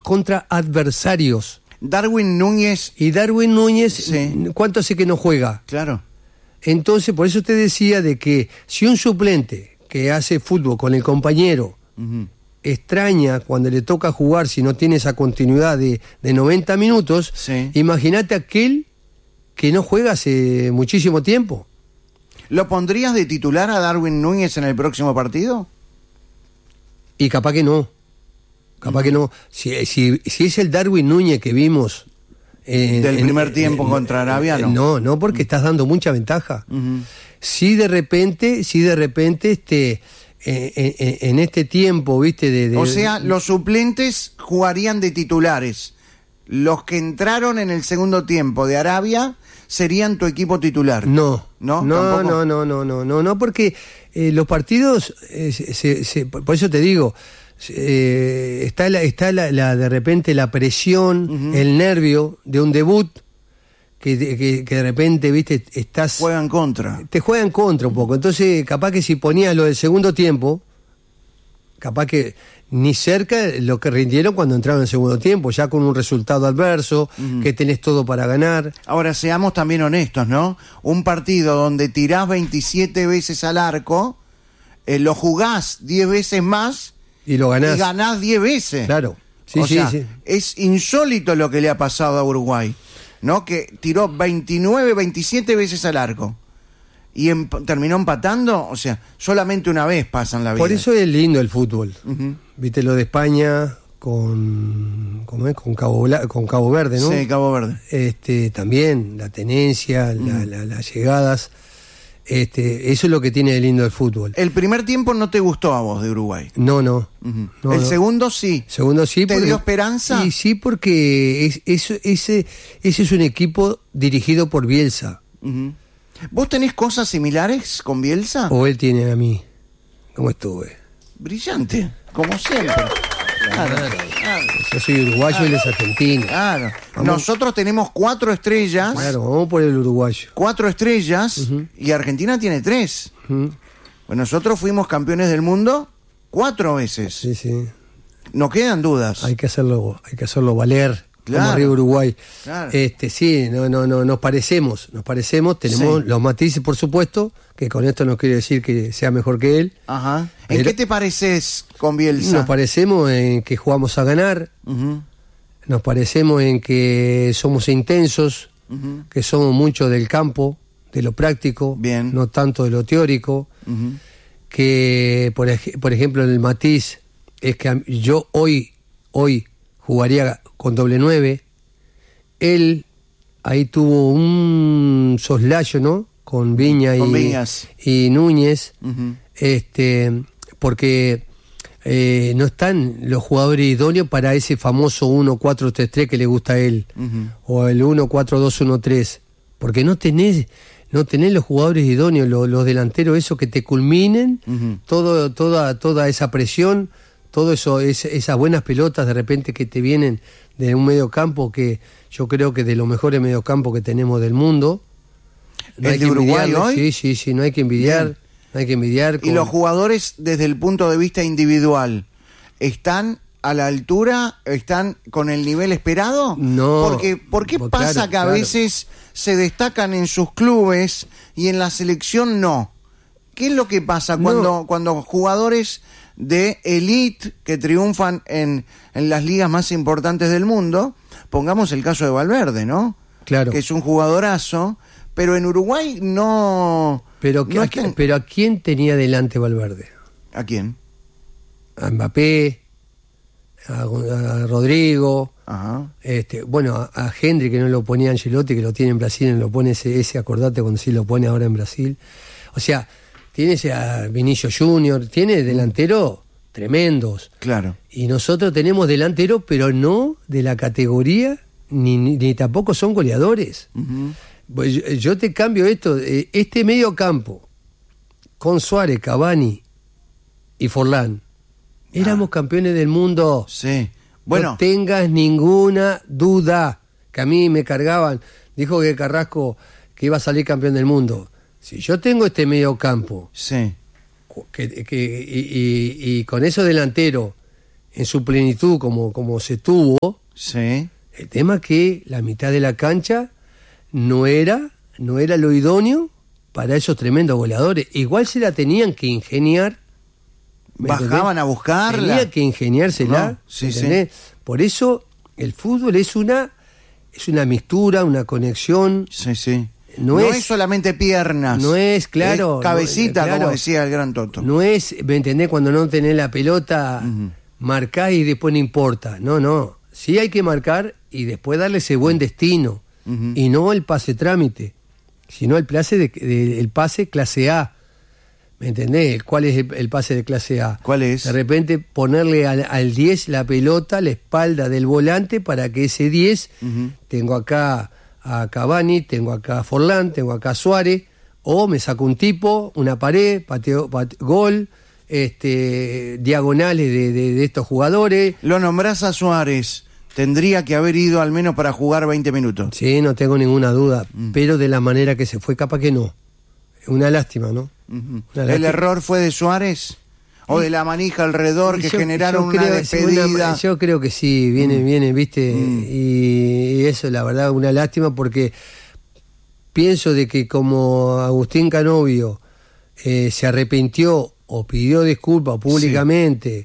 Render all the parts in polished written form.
contra adversarios. Darwin Núñez. Y Darwin Núñez, Sí. ¿cuánto hace que no juega? Claro. Entonces, por eso te decía de que si un suplente que hace fútbol con el compañero extraña cuando le toca jugar, si no tiene esa continuidad de 90 minutos, Sí. imagínate aquel que no juega hace muchísimo tiempo. ¿Lo pondrías de titular a Darwin Núñez en el próximo partido? Y capaz que no. Capaz que no. Si es el Darwin Núñez que vimos... Del primer tiempo contra Arabia, ¿no? No, porque estás dando mucha ventaja. Si de repente, en este tiempo, ¿viste? O sea, los suplentes jugarían de titulares. Los que entraron en el segundo tiempo de Arabia serían tu equipo titular. No, ¿Tampoco? no, porque los partidos, por eso te digo, está de repente la presión, el nervio de un debut que de repente, viste, te juegan contra un poco. Entonces, capaz que si ponías lo del segundo tiempo, capaz que ni cerca lo que rindieron cuando entraron en el segundo tiempo, ya con un resultado adverso, que tenés todo para ganar. Ahora, seamos también honestos, ¿no? Un partido donde tirás 27 veces al arco, lo jugás 10 veces más y lo ganás. Y ganás 10 veces. Claro. Sí. Es insólito lo que le ha pasado a Uruguay, ¿no? Que tiró 27 veces al arco y terminó empatando. O sea, solamente una vez pasa en la vida. Por eso es lindo el fútbol. Viste lo de España con Cabo Verde, ¿no? Sí, Cabo Verde. También la tenencia, las llegadas. Eso es lo que tiene de lindo el fútbol. ¿El primer tiempo no te gustó a vos de Uruguay? No. ¿El segundo sí? Segundo sí. ¿Te dio esperanza? Sí, porque ese es un equipo dirigido por Bielsa. ¿Vos tenés cosas similares con Bielsa? O él tiene a mí. ¿Cómo estuve? Brillante, como siempre. Claro. Yo soy uruguayo y él es argentino. Claro. Nosotros tenemos 4 estrellas. Claro, vamos por el uruguayo. 4 estrellas y Argentina tiene 3. Pues nosotros fuimos campeones del mundo 4 veces. Sí. No quedan dudas. Hay que hacerlo valer. Claro. Como Río Uruguay. Claro. Sí, nos parecemos, tenemos los matices, por supuesto, que con esto no quiere decir que sea mejor que él. Ajá. ¿En qué te pareces con Bielsa? Nos parecemos en que jugamos a ganar, nos parecemos en que somos intensos, que somos mucho del campo, de lo práctico, bien, no tanto de lo teórico, que por ejemplo en el matiz es que yo hoy jugaría con doble 9. Él ahí tuvo un soslayo, ¿no? Con Viña y Núñez, porque no están los jugadores idóneos para ese famoso 1-4-3-3 que le gusta a él, o el 1-4-2-1-3, porque no tenés los jugadores idóneos, los delanteros, esos que te culminen toda esa presión, todo eso, esas buenas pelotas de repente que te vienen de un mediocampo que yo creo que de los mejores mediocampo que tenemos del mundo. No ¿El de Uruguay hoy? Sí, no hay que envidiar. Bien. No hay que envidiar. ¿Y los jugadores desde el punto de vista individual están a la altura? ¿Están con el nivel esperado? No. ¿Por qué pasa que a veces se destacan en sus clubes y en la selección no? ¿Qué es lo que pasa cuando jugadores de elite que triunfan en las ligas más importantes del mundo? Pongamos el caso de Valverde, ¿no? Claro. Que es un jugadorazo, pero en Uruguay no... Pero ¿a quién tenía delante Valverde? ¿A quién? A Mbappé, a Rodrigo, ajá, a Hendry, que no lo ponía Ancelotti, que lo tiene en Brasil, no lo pone ese acordate cuando sí lo pone ahora en Brasil. O sea, tiene a Vinicius Junior, tiene delanteros tremendos. Claro. Y nosotros tenemos delanteros, pero no de la categoría, ni tampoco son goleadores. Yo te cambio esto, este medio campo, con Suárez, Cavani y Forlán, éramos campeones del mundo. Sí. Bueno. No tengas ninguna duda, que a mí me cargaban, dijo que Carrasco que iba a salir campeón del mundo. Si yo tengo este medio campo, sí, y con esos delanteros en su plenitud como se tuvo. Sí. El tema es que la mitad de la cancha no era lo idóneo para esos tremendos goleadores. Igual se la tenían que ingeniar. Bajaban a buscarla. Tenía que ingeniársela. No, sí, ¿entendés? sí. Por eso el fútbol es una mistura, una conexión. Sí, sí. No es solamente piernas. No es, claro. Es cabecita, claro, como decía el gran Toto. No es, ¿me entendés? Cuando no tenés la pelota, marcás y después no importa. No. Sí hay que marcar y después darle ese buen destino. Y no el pase trámite, sino el pase clase A. ¿Me entendés? ¿Cuál es el pase de clase A? ¿Cuál es? De repente ponerle al 10 la pelota a la espalda del volante para que ese 10, tengo acá a Cavani, tengo acá a Forlán, tengo acá a Suárez, o me saco un tipo, una pared, pateo, gol, diagonales de estos jugadores. Lo nombrás a Suárez, tendría que haber ido al menos para jugar 20 minutos. Sí, no tengo ninguna duda, pero de la manera que se fue, capaz que no. Es una lástima, ¿no? ¿El error fue de Suárez? ¿O de la manija alrededor que generaron una despedida? Yo creo que sí, viene, viste, y eso, la verdad, una lástima, porque pienso de que como Agustín Canovio se arrepintió o pidió disculpas públicamente,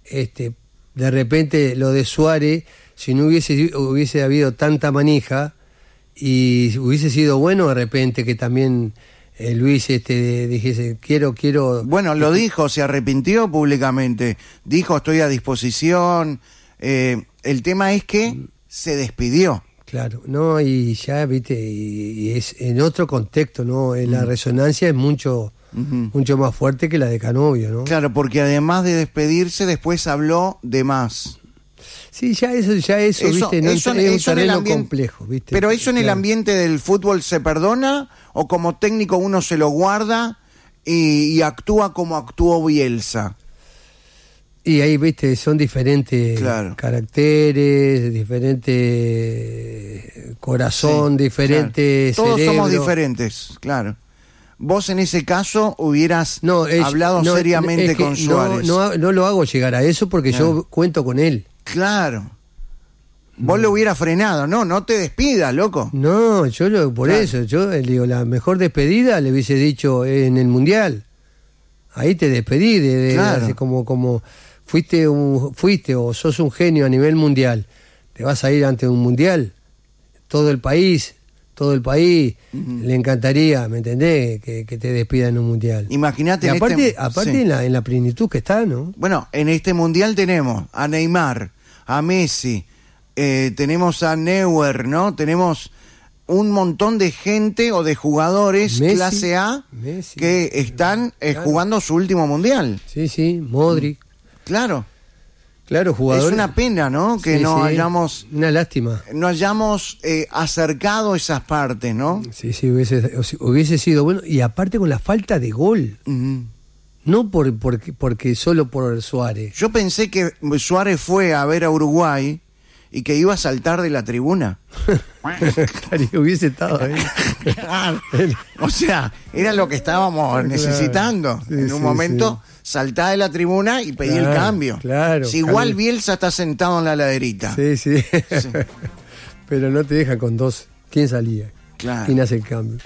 de repente lo de Suárez, si no hubiese habido tanta manija, y hubiese sido bueno de repente que también Luis dijese quiero. Bueno, lo dijo, se arrepintió públicamente, dijo estoy a disposición. El tema es que se despidió. Claro, no, y ya viste, y es en otro contexto, ¿no? La resonancia es mucho más fuerte que la de Canovio, ¿no? Claro, porque además de despedirse, después habló de más. Sí, ya eso viste, no es un terreno complejo, viste. Pero eso en el ambiente del fútbol se perdona, o como técnico uno se lo guarda y actúa como actuó Bielsa. Y ahí, viste, son diferentes caracteres, diferente corazón, diferentes Todos cerebro. somos diferentes, claro. Vos en ese caso hubieras hablado seriamente con Suárez. No lo hago llegar a eso porque yo cuento con él. Claro. Vos lo hubieras frenado, no te despidas, loco. No, por eso, yo digo, la mejor despedida le hubiese dicho en el Mundial. Ahí te despedí, como fuiste o sos un genio a nivel mundial. Te vas a ir ante un Mundial. Todo el país le encantaría, ¿me entendés? Que te despidan en un Mundial. Imagínate. Aparte en la plenitud que está, ¿no? Bueno, en este Mundial tenemos a Neymar, a Messi, tenemos a Neuer, ¿no? Tenemos un montón de gente o de jugadores clase A que están jugando su último Mundial. Sí, Modric. Claro, jugadores. Es una pena, ¿no? Que hayamos... Una lástima. No hayamos acercado esas partes, ¿no? Sí, hubiese sido bueno. Y aparte con la falta de gol. No porque solo por Suárez. Yo pensé que Suárez fue a ver a Uruguay y que iba a saltar de la tribuna. Hubiese estado ahí. O sea, era lo que estábamos necesitando. En un momento, saltar de la tribuna y pedir el cambio. Claro. Si igual Bielsa está sentado en la laderita. Sí. Pero no te dejan con dos. ¿Quién salía? Claro. ¿Quién hace el cambio?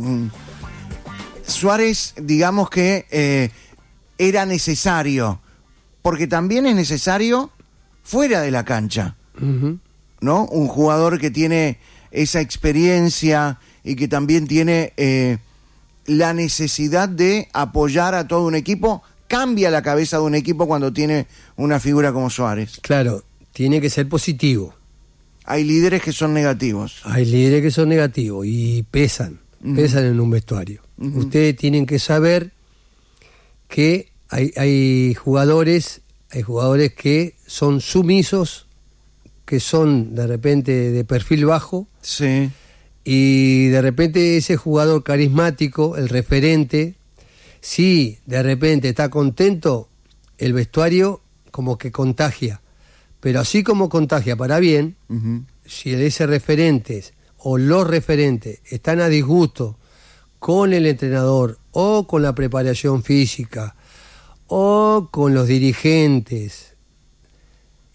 Suárez, digamos que era necesario, porque también es necesario fuera de la cancha. ¿No? Un jugador que tiene esa experiencia y que también tiene la necesidad de apoyar a todo un equipo, cambia la cabeza de un equipo cuando tiene una figura como Suárez. Claro, tiene que ser positivo. Hay líderes que son negativos. Y pesan en un vestuario. Ustedes tienen que saber que hay jugadores que son sumisos, que son de repente de perfil bajo, y de repente ese jugador carismático, el referente, si de repente está contento, el vestuario como que contagia, pero así como contagia para bien, si ese referente o los referentes están a disgusto con el entrenador o con la preparación física o con los dirigentes,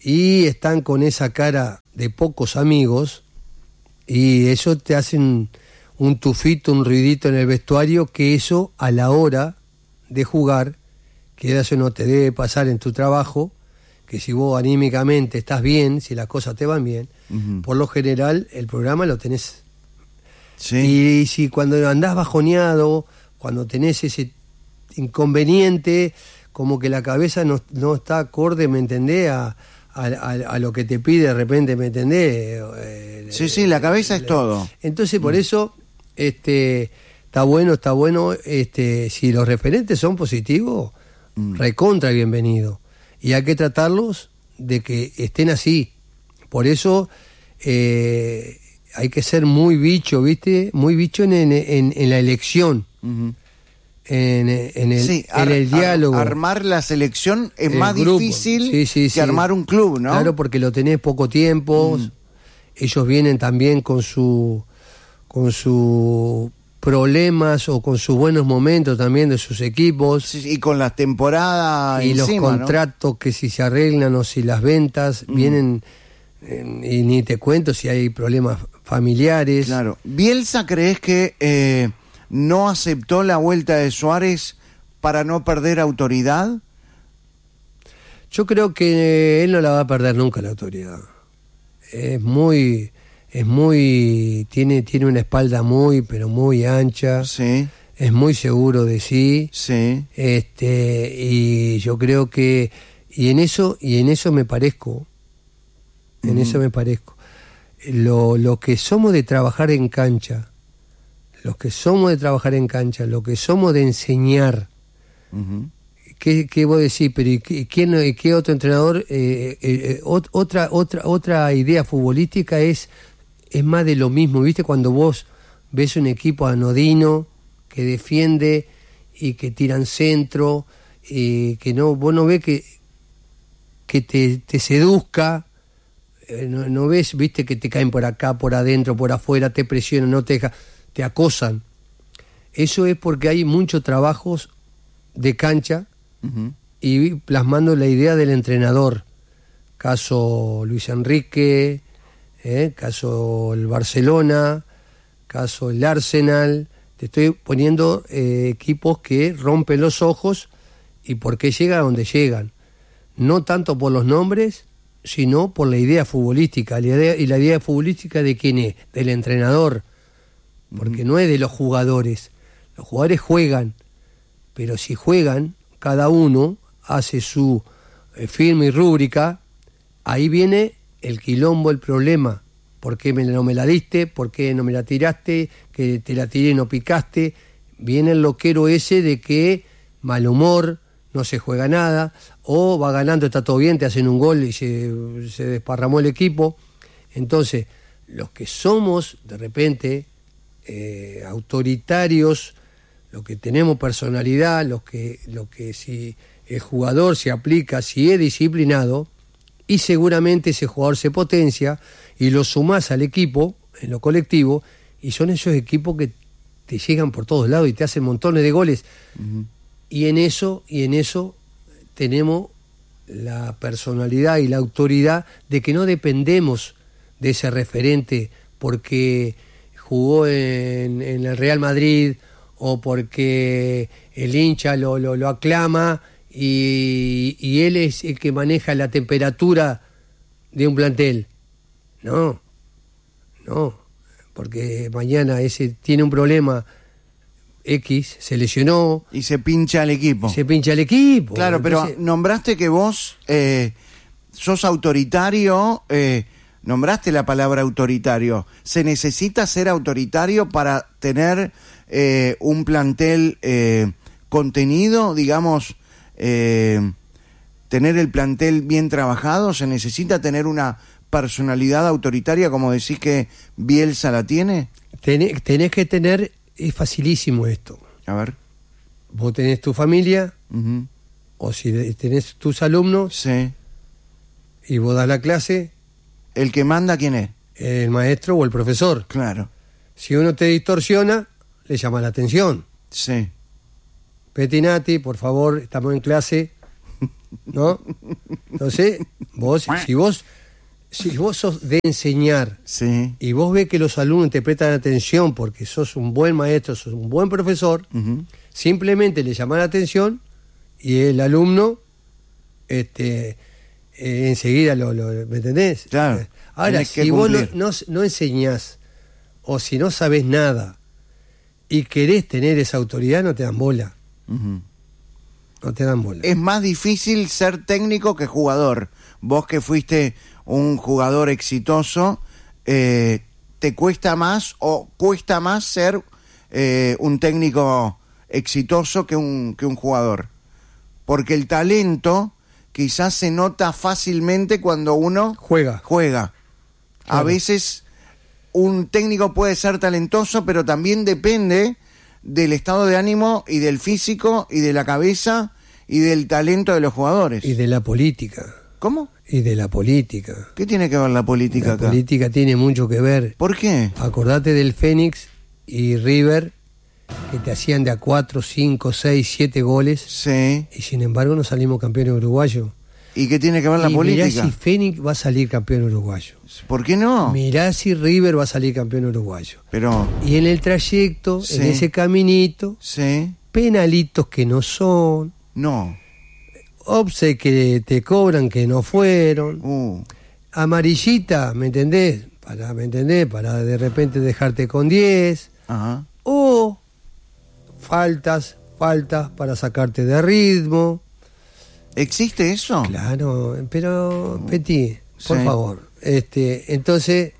y están con esa cara de pocos amigos, y eso te hace un tufito, un ruidito en el vestuario, que eso a la hora de jugar, que eso no te debe pasar en tu trabajo, que si vos anímicamente estás bien, si las cosas te van bien, por lo general el programa lo tenés. Sí. Y si cuando andás bajoneado, cuando tenés ese inconveniente, como que la cabeza no está acorde, ¿me entendés? A lo que te pide de repente, ¿me entendés? Sí, la cabeza es todo. Entonces por eso está bueno, si los referentes son positivos, recontra bienvenido. Y hay que tratarlos de que estén así. Por eso hay que ser muy bicho, ¿viste? Muy bicho en la elección. En el diálogo. Armar la selección es más grupo. Difícil Sí. que armar un club, ¿no? Claro, porque lo tenés poco tiempo. Ellos vienen también con sus problemas o con sus buenos momentos también de sus equipos. Sí, y con las temporadas y encima, los contratos, ¿no? Que si se arreglan o si las ventas vienen, y ni te cuento si hay problemas familiares. Claro. ¿Bielsa crees que no aceptó la vuelta de Suárez para no perder autoridad? Yo creo que él no la va a perder nunca, la autoridad. Tiene una espalda pero muy ancha. Sí. Es muy seguro de sí. Sí. Y yo creo que y en eso me parezco. En eso me parezco. Lo que somos de trabajar en cancha, lo que somos de enseñar. ¿Qué vos decís? Pero ¿qué otro entrenador? Otra idea futbolística es más de lo mismo, ¿viste? Cuando vos ves un equipo anodino que defiende y que tiran centro, y que vos no ves que te seduzca, no ves, ¿viste? Que te caen por acá, por adentro, por afuera, te presionan, no te dejan, te acosan. Eso es porque hay muchos trabajos de cancha y plasmando la idea del entrenador. Caso Luis Enrique, caso el Barcelona, caso el Arsenal. Te estoy poniendo equipos que rompen los ojos y por qué llegan a donde llegan. No tanto por los nombres, sino por la idea futbolística. ¿Y la idea futbolística de quién es? Del entrenador. Porque no es de los jugadores. Los jugadores juegan, pero si juegan, cada uno hace su firma y rúbrica, ahí viene el quilombo, el problema. ¿Por qué no me la diste? ¿Por qué no me la tiraste? ¿Que te la tiré y no picaste? Viene el loquero ese de que mal humor, no se juega nada, o va ganando, está todo bien, te hacen un gol y se desparramó el equipo. Entonces, los que somos, de repente, autoritarios, los que tenemos personalidad, los que si el jugador se aplica, si es disciplinado, y seguramente ese jugador se potencia y lo sumás al equipo, en lo colectivo, y son esos equipos que te llegan por todos lados y te hacen montones de goles. Y en eso tenemos la personalidad y la autoridad de que no dependemos de ese referente porque jugó en el Real Madrid o porque el hincha lo aclama y él es el que maneja la temperatura de un plantel. No, porque mañana ese tiene un problema X, se lesionó. Y se pincha al equipo. Entonces, Claro, pero nombraste que vos sos autoritario, nombraste la palabra autoritario. ¿Se necesita ser autoritario para tener un plantel contenido, digamos, tener el plantel bien trabajado? ¿Se necesita tener una personalidad autoritaria como decís que Bielsa la tiene? Tenés que tener, es facilísimo esto. A ver. Vos tenés tu familia, o si tenés tus alumnos, sí, y vos das la clase. ¿El que manda quién es? El maestro o el profesor. Claro. Si uno te distorsiona, le llama la atención. Sí. Petinati, por favor, estamos en clase, ¿no? Entonces, si vos sos de enseñar Sí. y vos ves que los alumnos te prestan atención porque sos un buen maestro, sos un buen profesor, simplemente le llamás la atención y el alumno enseguida ¿me entendés? Claro. Ahora, Tenés que si vos cumplir. no enseñás o si no sabés nada y querés tener esa autoridad, no te dan bola. No te dan bola. Es más difícil ser técnico que jugador. Vos que fuiste un jugador exitoso, ¿te cuesta más o cuesta más ser un técnico exitoso que un jugador? Porque el talento quizás se nota fácilmente cuando uno Juega. A Claro. veces un técnico puede ser talentoso, pero también depende del estado de ánimo y del físico y de la cabeza y del talento de los jugadores. Y de la política. ¿Cómo? Y de la política. ¿Qué tiene que ver la política La acá? política tiene mucho que ver. ¿Por qué? Acordate del Fénix y River, que te hacían de a 4, 5, 6, 7 goles, Sí. y sin embargo no salimos campeones uruguayos. ¿Y qué tiene que ver la Y política? mirá si Fénix va a salir campeón uruguayo. ¿Por qué no? Mirá si River va a salir campeón uruguayo. Pero, Y en el trayecto, Sí. en ese caminito, sí, penalitos que no son, no. obse que te cobran que no fueron, amarillita, ¿me entendés? Para de repente dejarte con 10, Ajá. o faltas para sacarte de ritmo. ¿Existe eso? Claro, pero Peti, por Sí. favor, entonces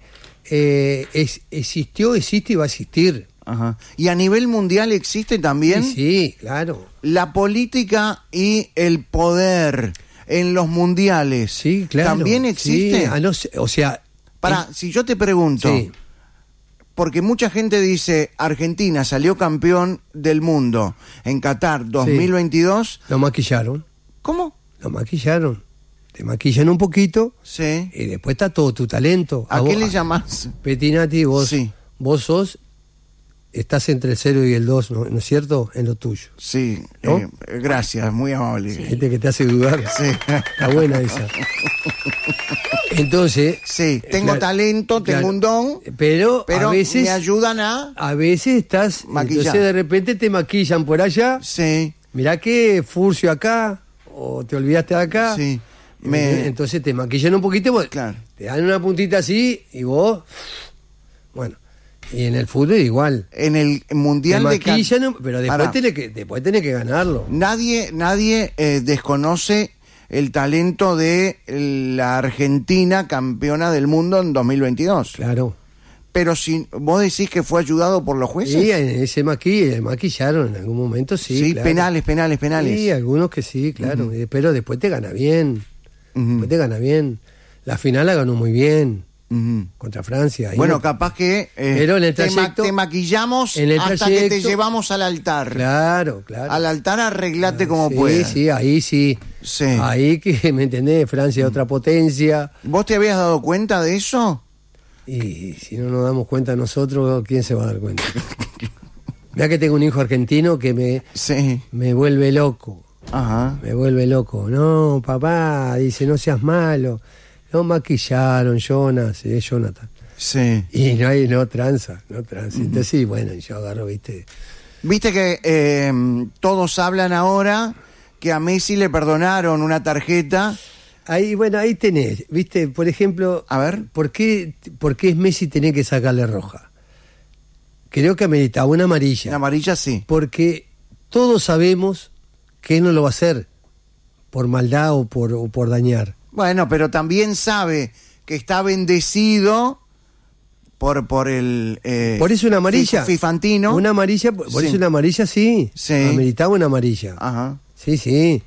existió, existe y va a existir. Ajá. ¿Y a nivel mundial existe también? Sí, claro. La política y el poder en los mundiales. Sí, claro. ¿También existe? Sí, o sea, Si yo te pregunto, sí. porque mucha gente dice, Argentina salió campeón del mundo en Qatar 2022. Lo maquillaron. ¿Cómo? Lo maquillaron. Te maquillan un poquito Sí. y después está todo tu talento. ¿A qué vos- le llamás? Petinati, Sí. vos estás entre el 0 y el 2, ¿no es cierto? En lo tuyo. Sí, ¿No? Gracias, muy amable. Gente que te hace dudar. Sí. Está buena esa. Entonces, Sí, tengo claro, talento, tengo claro. un don, pero pero a veces me ayudan a... estás, Maquillar. entonces de repente te maquillan por allá. Sí, Mirá que furcio acá, o te olvidaste de acá. sí. Entonces te maquillan un poquito, Claro. te dan una puntita así y vos, bueno, y en el fútbol igual. En el Te Mundial de Qatar... maquillan, pero Pará. después tenés que ganarlo. Nadie desconoce el talento de la Argentina campeona del mundo en 2022. Claro. Pero si vos decís que fue ayudado por los jueces. Sí, ese maquillaron en algún momento, sí. Sí, claro. penales. Sí, algunos que sí, claro. Pero después te gana bien. Ujú. Después te gana bien. La final la ganó muy bien Ujú. contra Francia. Ahí Bueno, no- capaz que Pero en el te trayecto- maquillamos en el hasta que te trayecto- llevamos al altar. Claro. Al altar arreglate como sí, puedas. Sí, ahí sí. Sí. Ahí que, ¿me entendés? Francia es otra potencia. ¿Vos te habías dado cuenta de eso? Y si no nos damos cuenta nosotros, ¿quién se va a dar cuenta? Mirá que tengo un hijo argentino que Sí. me vuelve loco. Ajá. Me vuelve loco. No, papá, dice, no seas malo. No maquillaron, Jonathan. Sí. Y no tranza. Entonces, sí, bueno, yo agarro, viste. Viste que todos hablan ahora que a Messi le perdonaron una tarjeta. Ahí tenés, viste, por ejemplo, A ver. ¿por qué es Messi tener que sacarle roja? Creo que ameritaba una amarilla. La amarilla sí. Porque todos sabemos que él no lo va a hacer por maldad o por dañar. Bueno, pero también sabe que está bendecido por el... Por eso una amarilla. Fifantino. Una amarilla, por Sí. eso una amarilla sí. Sí. Ameritaba una amarilla. Ajá. Sí.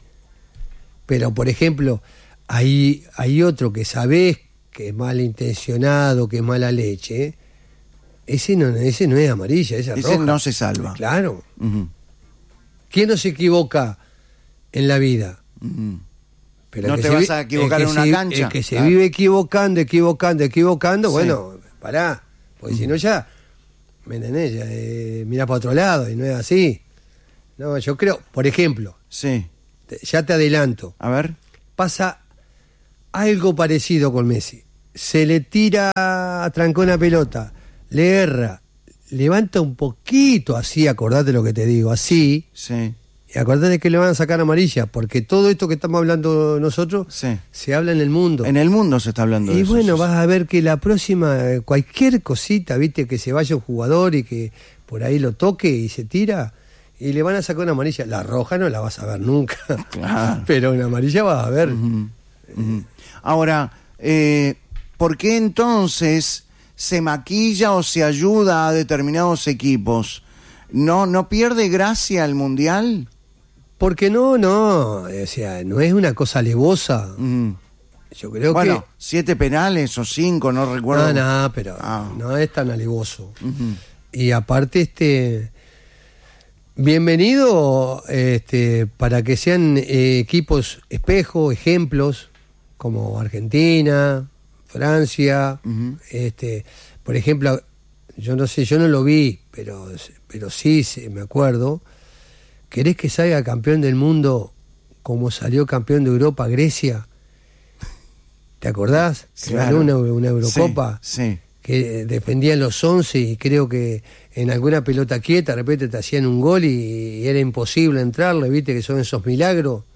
Pero, por ejemplo, hay otro que sabés que es malintencionado, que es mala leche. Ese no es amarilla, esa es Ese roja. no se salva. Claro. Ujú. ¿Quién no se equivoca en la vida? Ujú. Pero No el que te se vas vi- a equivocar el en que una se- cancha. El que se Claro. vive equivocando, Sí. bueno, porque si no ya, ¿me entendés? Ya, mira para otro lado y no es así. No, yo creo, por ejemplo, Sí. ya te adelanto. A ver. Pasa algo parecido con Messi. Se le tira, trancó una pelota, le erra, levanta un poquito así, acordate lo que te digo, así. Sí. Y acordate que le van a sacar amarilla, porque todo esto que estamos hablando nosotros se habla en el mundo. En el mundo se está hablando de eso. Y bueno, vas a ver que la próxima, cualquier cosita, viste, que se vaya un jugador y que por ahí lo toque y se tira, y le van a sacar una amarilla. La roja no la vas a ver nunca, Claro. pero una amarilla vas a ver. Ahora, ¿por qué entonces se maquilla o se ayuda a determinados equipos? ¿No pierde gracia el Mundial? Porque no, o sea, no es una cosa alevosa. Yo creo que... 7 penales o 5, no recuerdo. No, pero no es tan alevoso. Y aparte, bienvenido para que sean equipos espejo, ejemplos, como Argentina, Francia, por ejemplo, yo no sé, yo no lo vi, pero sí me acuerdo. ¿Querés que salga campeón del mundo como salió campeón de Europa Grecia? ¿Te acordás? Claro. Que ganó una Eurocopa. Sí. Que defendían los 11 y creo que en alguna pelota quieta de repente te hacían un gol y era imposible entrarle, viste que son esos milagros.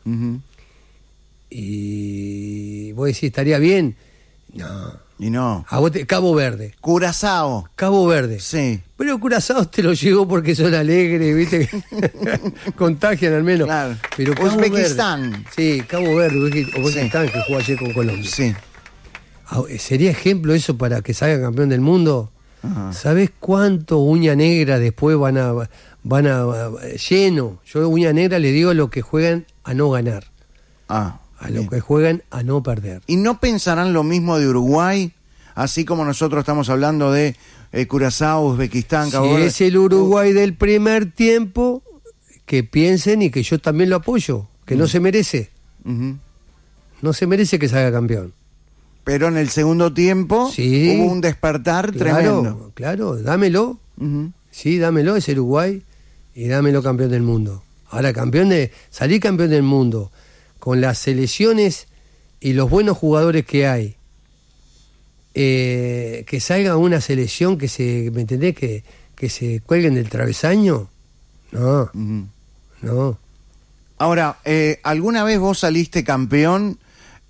Y vos decís, ¿estaría bien? No. Y no. Cabo Verde. Curazao. Cabo Verde. Sí. Pero Curazao te lo llegó porque son alegres, viste, contagian al menos. Claro. Pero Cabo Uzbekistán. Verde, sí, Cabo Verde, Uzbekistán, que jugó ayer con Colombia. Sí. ¿Sería ejemplo eso para que salga campeón del mundo? Ajá. ¿Sabés cuánto uña negra después van a lleno? Yo uña negra le digo a los que juegan a no ganar. A los que juegan a no perder. ¿Y no pensarán lo mismo de Uruguay? Así como nosotros estamos hablando de Curazao, Uzbekistán, Cabo Verde. Es el Uruguay del primer tiempo, que piensen y que yo también lo apoyo, que no se merece. No se merece que salga campeón. Pero en el segundo tiempo hubo un despertar tremendo. Claro, dámelo. Sí, dámelo, es Uruguay, y dámelo campeón del mundo. Ahora, salir campeón del mundo con las selecciones y los buenos jugadores que hay, que salga una selección ¿me entendés? Que se cuelguen del travesaño. No. Ahora, ¿alguna vez vos saliste campeón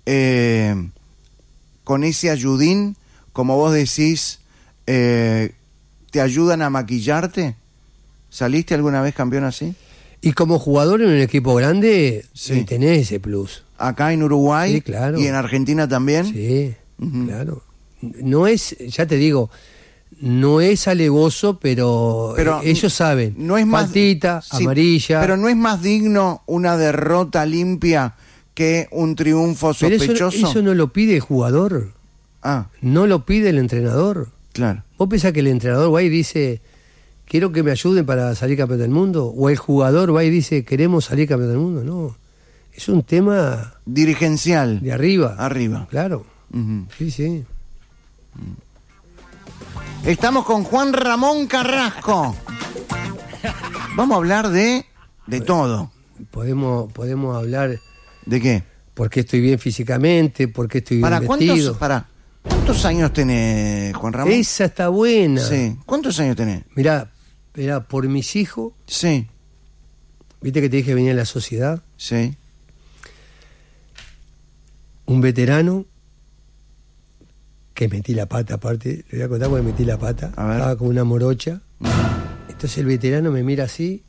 con ese ayudín, como vos decís, te ayudan a maquillarte? ¿Saliste alguna vez campeón así? Y como jugador en un equipo grande, sí, tenés ese plus. ¿Acá en Uruguay? Sí, claro. ¿Y en Argentina también? Sí, claro. No es, ya te digo, no es alevoso, pero ellos saben. No es más, faltita, amarilla. Pero no es más digno una derrota limpia que un triunfo sospechoso. Pero eso no lo pide el jugador. No lo pide el entrenador. Claro. ¿Vos pensás que el entrenador va y dice, quiero que me ayuden para salir campeón del mundo? ¿O el jugador va y dice, queremos salir campeón del mundo? No. Es un tema dirigencial. De arriba. Arriba. Claro. Sí. Estamos con Juan Ramón Carrasco. Vamos a hablar de todo. Podemos hablar. ¿De qué? ¿Por qué estoy bien físicamente? ¿Por qué estoy bien vestido? ¿Cuántos años tenés, Juan Ramón? Esa está buena. Sí. ¿Cuántos años tenés? Mirá, por mis hijos. Sí. ¿Viste que te dije que venía en la sociedad? Sí. Un veterano que metí la pata, aparte, le voy a contar porque metí la pata. Estaba con una morocha. Entonces el veterano me mira así.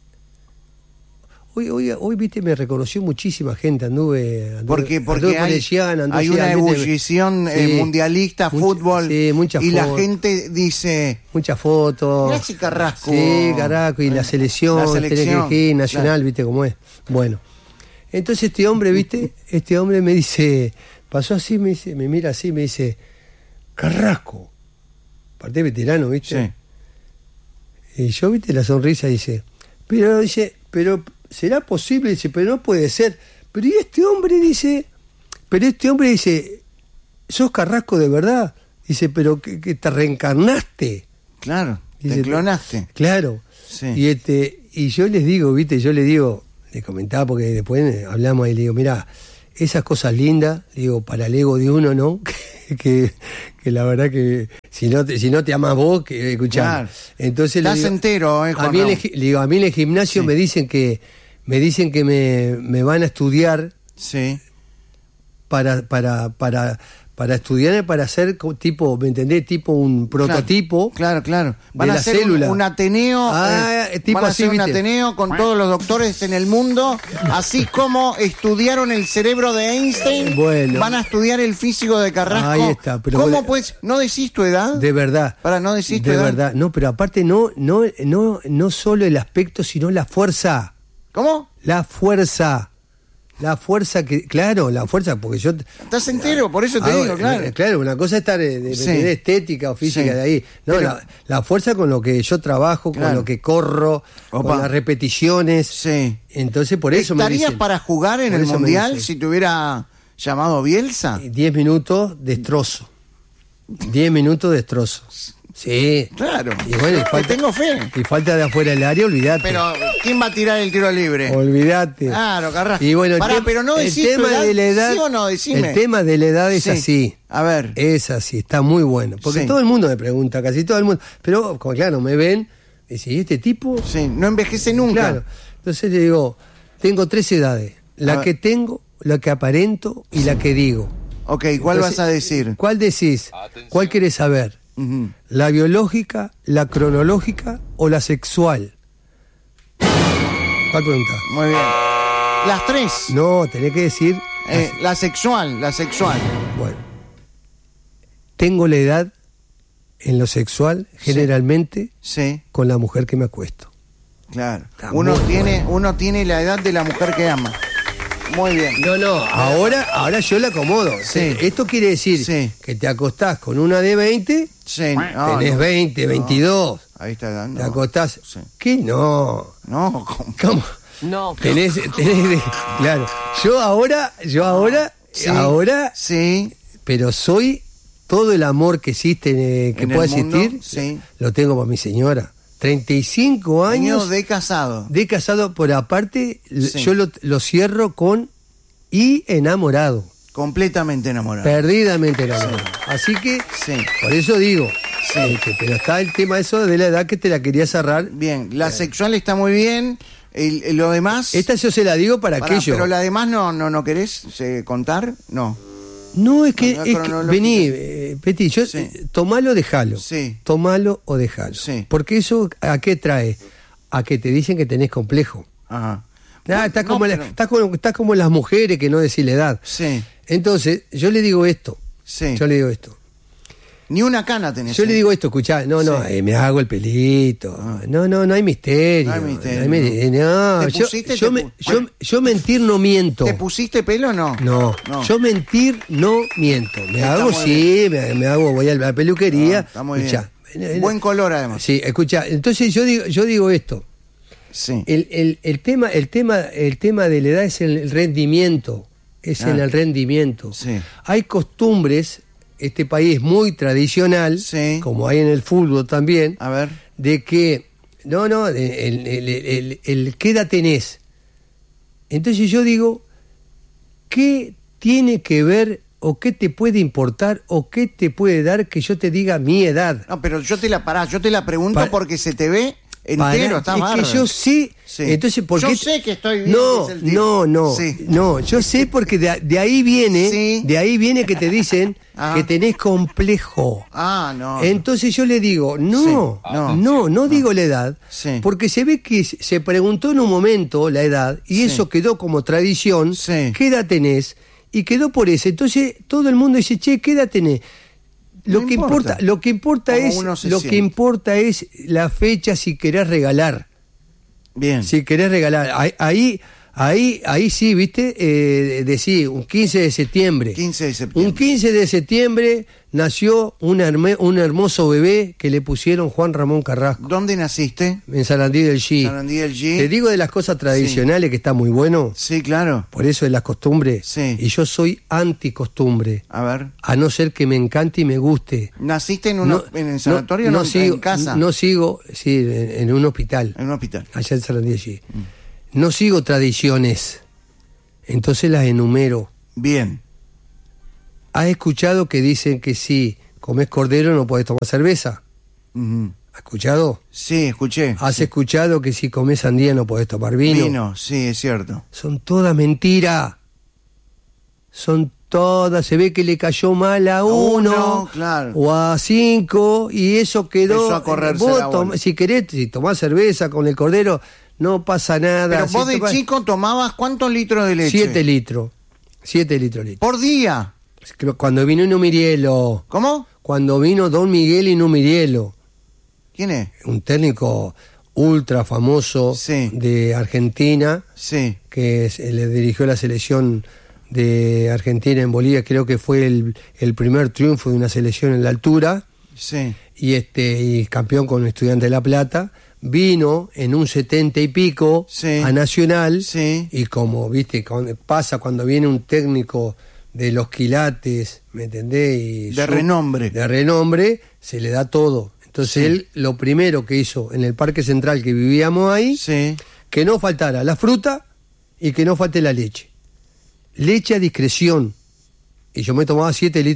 Hoy viste, me reconoció muchísima gente, anduve porque hay una ebullición mundialista, fútbol, sí, y la gente dice muchas fotos. Mirá si Carrasco. Sí, Carrasco, y la selección nacional, claro. Viste cómo es. Bueno, entonces este hombre me dice, pasó así, me mira así, me dice, Carrasco, aparte veterano, viste. Sí. Y yo, viste, la sonrisa, dice, pero ¿será posible? Dice, pero no puede ser. Pero este hombre dice, ¿sos Carrasco de verdad? Dice, pero que te reencarnaste. Claro, dice, te clonaste. Claro. Sí. Y yo les digo, viste, le digo, Le comentaba porque después hablamos y le digo, mirá, esas cosas lindas, digo, para el ego de uno, ¿no? que la verdad que si no te amas vos, que escuchá. Claro. Entonces Estás le digo, entero, Juan a mí, Raúl. le digo, a mí en el gimnasio Sí. me dicen que me van a estudiar Sí. para estudiar, para hacer tipo, ¿me entendés? Tipo un prototipo. Claro. Van de a la hacer célula. un Ateneo. Tipo van a así, hacer un ¿viste? Ateneo con todos los doctores en el mundo, así como estudiaron el cerebro de Einstein. Bueno. Van a estudiar el físico de Carrasco. Ahí está, pero ¿Cómo vos- pues? ¿No decís tu edad? De verdad. Para no decir tu De edad. verdad. No, pero aparte no solo el aspecto, sino la fuerza. ¿Cómo? La fuerza. La fuerza que, claro, la fuerza, porque yo... Estás entero, por eso te digo, claro. Claro, una cosa es estar de Sí. estética o física Sí. de ahí. No, Pero- la fuerza con lo que yo trabajo, Claro. con lo que corro, Opa. con las repeticiones. Sí. Entonces, por eso me ¿Estarías dicen... para jugar en por el eso me Mundial dicen, si te hubiera llamado Bielsa? 10 minutos destrozo. 10 minutos destrozo. Sí. Claro. Y bueno, y Te falta, tengo fe. y falta de afuera del área, olvídate. Pero, ¿quién va a tirar el tiro libre? Olvídate. Claro, Carrasco. Y bueno, Pará, pero no el decís tu tema edad, de la edad, ¿sí o no? Decime. el tema de la edad es Sí. así. A ver. Es así, está muy bueno. Porque Sí. todo el mundo me pregunta, casi todo el mundo. Pero, como claro, me ven, y dice, ¿y este tipo? Sí, no envejece nunca. Claro. Entonces le digo, tengo 3 edades. A La ver. que tengo, la que aparento y la que digo. Ok, ¿cuál Entonces, vas a decir? ¿Cuál decís? ¿Cuál querés saber? Ujú. ¿La biológica, la cronológica o la sexual? ¿Cuál pregunta? Muy bien. Las tres. No, tenés que decir... La sexual. Bueno, tengo la edad en lo sexual, generalmente, Sí, con la mujer que me acuesto. claro. Está Uno muy tiene la edad de la mujer que ama. Muy bien. No, ahora yo la acomodo. Sí. Esto quiere decir Sí. que te acostás con una de 20, Sí, no, tenés no. 20, 22, Ahí está dando. te acostás... Sí. ¿Qué no? No, ¿cómo? ¿Cómo? No. Claro. Yo ahora, Sí. Sí. pero soy todo el amor que existe, que En pueda el mundo, existir, sí. lo tengo para mi señora. 35 años Años de casado. de casado, por aparte, Sí. yo lo cierro con y enamorado, Completamente enamorado. perdidamente enamorado. Así que, Sí. por eso digo, Sí. pero está el tema eso de la edad que te la quería cerrar. Bien, la sexual está muy bien. Lo demás. Esta yo se la digo para Pará, aquello. pero la demás no querés contar? No. No, es que, No, es que- cronológica. vení, Peti, yo, Sí. tomalo o dejalo. Sí. Tomalo o dejalo. Sí. Porque eso, ¿a qué trae? A que te dicen que tenés complejo. Ajá. Estás No, como, pero- estás como las mujeres que no decís la edad. Sí, Entonces, yo le digo esto. sí. Yo le digo esto. Ni una cana tenés. Yo le digo esto, escuchá, no, Sí. me hago el pelito. Ah. No hay misterio. No hay misterio, No, ¿Te pusiste? yo mentir no miento. ¿Te pusiste pelo o no? No, yo mentir no miento. Me Está hago, muy sí, me hago, voy a la peluquería. Está muy Escuchá, bien. Buen color además. Sí, escucha, entonces yo digo esto. Sí. El tema de la edad es el rendimiento. Es en el rendimiento. Sí. Hay costumbres, este país es muy tradicional, Sí. como hay en el fútbol también, A ver. de que, el qué edad tenés. Entonces yo digo, ¿qué tiene que ver o qué te puede importar o qué te puede dar que yo te diga mi edad? No, pero yo te la pregunto Para- porque se te ve entero, está es bárbaro. que yo sé, Sí. entonces ¿por Yo qué? sé que estoy bien, No, dice el tipo. no, Sí. no, yo sé porque de ahí viene, Sí. de ahí viene que te dicen Ah. que tenés complejo. Ah, no. Entonces yo le digo, no, Sí. No. digo la edad, Sí. porque se ve que se preguntó en un momento la edad y Sí. eso quedó como tradición, Sí. ¿qué edad tenés? Y quedó por eso. Entonces todo el mundo dice, che, ¿qué edad tenés? No importa. Lo que importa Como es uno se lo que siente. importa es la fecha si querés regalar. Bien. Si querés regalar, ahí sí, ¿viste? Decí, un 15 de septiembre. 15 de septiembre. Un 15 de septiembre nació un hermoso bebé que le pusieron Juan Ramón Carrasco ¿Dónde naciste? en Sarandí del G. Sarandí del G. Te digo de las cosas tradicionales que está muy bueno, Sí, claro. por eso de las costumbres. Sí. Y yo soy anticostumbre, A ver. a no ser que me encante y me guste. ¿Naciste en el sanatorio o no sigo, en casa? No sigo, sí, en un hospital. En un hospital. Allá en Sarandí allí. no sigo tradiciones, entonces las enumero. Bien. ¿Has escuchado que dicen que si comes cordero no podés tomar cerveza? ¿Has escuchado? Sí, escuché. ¿Has sí. escuchado que si comes sandía no podés tomar vino? Vino, sí, es cierto. Son todas mentiras. Son todas. Se ve que le cayó mal a uno, claro. o a 5 y eso quedó. Empezó a correrse vos la bola. si querés, si tomás cerveza con el cordero, no pasa nada. Pero Si vos de tomás chico tomabas ¿cuántos litros de leche? 7 litros. 7 litros. ¿Por día? Cuando vino Numirielo. ¿Cómo? Cuando vino Don Miguel y Numirielo. ¿Quién es? Un técnico ultra famoso Sí. de Argentina, Sí. que le dirigió la selección de Argentina en Bolivia. Creo que fue el primer triunfo de una selección en la altura, Sí. y campeón con Estudiantes de La Plata. Vino en un 70 y pico Sí. a Nacional, Sí. y como viste pasa cuando viene un técnico de los quilates, ¿me entendés? Y De renombre. de renombre, se le da todo. Entonces Sí. él lo primero que hizo en el Parque Central, que vivíamos ahí, Sí. que no faltara la fruta y que no falte la leche. Leche a discreción. Y yo me tomaba 7 litros